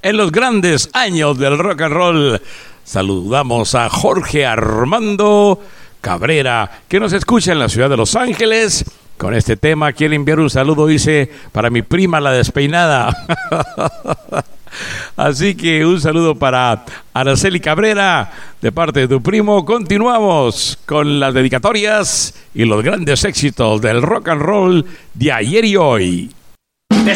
en los grandes años del rock and roll. Saludamos a Jorge Armando Cabrera, que nos escucha en la ciudad de Los Ángeles. Con este tema quiere enviar un saludo, dice, para mi prima la despeinada. Así que un saludo para Araceli Cabrera de parte de tu primo. Continuamos con las dedicatorias y los grandes éxitos del rock and roll de ayer y hoy.